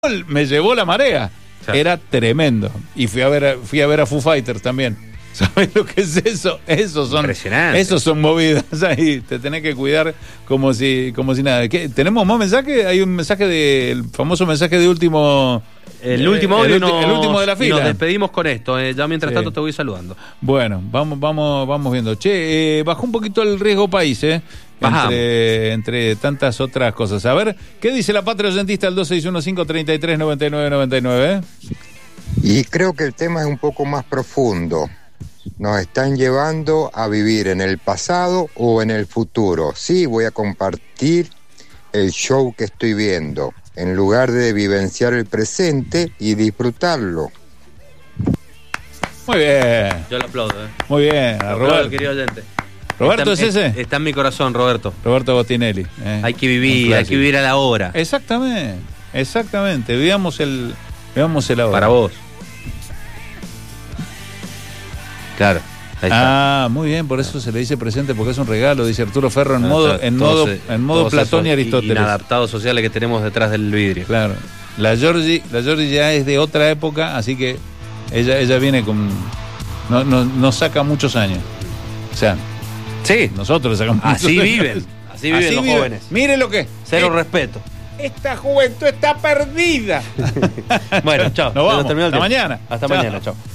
me llevó la marea. Claro. Era tremendo. Y fui a ver a Foo Fighters también. ¿Sabes lo que es eso? Impresionante. Esos son movidas ahí. Te tenés que cuidar como si nada. ¿Qué? ¿Tenemos más mensaje? Hay un mensaje el famoso mensaje de último. El último audio, el último de la fila. Y nos despedimos con esto. Ya mientras Sí. tanto te voy saludando. Bueno, vamos viendo. Che, bajó un poquito el riesgo país, entre tantas otras cosas. A ver, ¿qué dice la patria oyentista al 2615-339999? Y creo que el tema es un poco más profundo. Nos están llevando a vivir en el pasado o en el futuro. Sí, voy a compartir el show que estoy viendo, en lugar de vivenciar el presente y disfrutarlo. Muy bien. Yo lo aplaudo. Muy bien. A Roberto. Querido oyente. ¿Roberto es ese? Está en mi corazón, Roberto. Roberto Bottinelli. Hay que vivir a la hora. Exactamente. Vivamos el ahora. Para vos. Claro. Ahí está. Ah, muy bien, por eso se le dice presente, porque es un regalo, dice Arturo Ferro, en modo Platón y Aristóteles. Inadaptados sociales que tenemos detrás del vidrio. Claro. La Georgie ya es de otra época, así que ella viene con. No saca muchos años. O sea, sí, nosotros sacamos muchos así años. viven. Así viven los jóvenes. Mire lo que. Cero respeto. Esta juventud está perdida. Bueno, chao. Nos vamos. Hasta Mañana. Hasta Chao. mañana, chao.